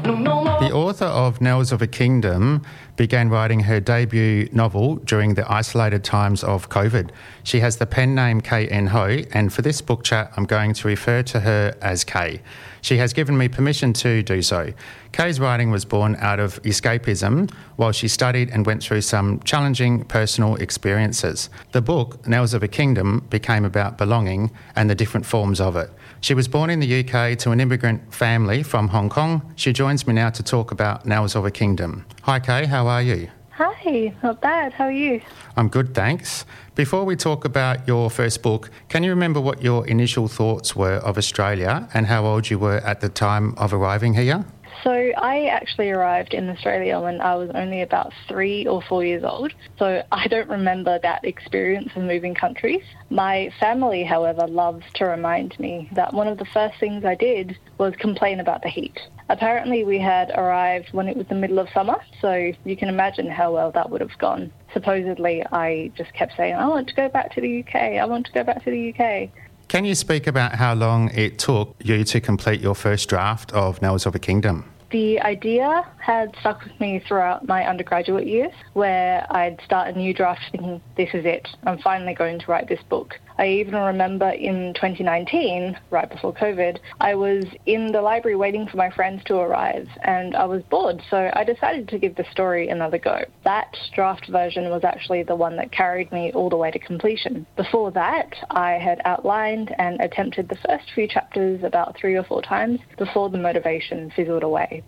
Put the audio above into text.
The author of Knells of a Kingdom began writing her debut novel during the isolated times of COVID. She has the pen name K.N. Ho, and for this book chat, I'm going to refer to her as Kay. She has given me permission to do so. Kay's writing was born out of escapism while she studied and went through some challenging personal experiences. The book, Knells of a Kingdom, became about belonging and the different forms of it. She was born in the UK to an immigrant family from Hong Kong. She joins me now to talk about Knells of a Kingdom. Hi Kay, how are you? Hi, not bad. How are you? I'm good, thanks. Before we talk about your first book, can you remember what your initial thoughts were of Australia and how old you were at the time of arriving here? So I actually arrived in Australia when I was only about 3 or 4 years old, so I don't remember that experience of moving countries. My family, however, loves to remind me that one of the first things I did was complain about the heat. Apparently we had arrived when it was the middle of summer, so you can imagine how well that would have gone. Supposedly I just kept saying, I want to go back to the UK, I want to go back to the UK. Can you speak about how long it took you to complete your first draft of Knells of a Kingdom? The idea had stuck with me throughout my undergraduate years, where I'd start a new draft thinking, this is it, I'm finally going to write this book. I even remember in 2019, right before COVID, I was in the library waiting for my friends to arrive and I was bored, so I decided to give the story another go. That draft version was actually the one that carried me all the way to completion. Before that, I had outlined and attempted the first few chapters about 3 or 4 times before the motivation fizzled away.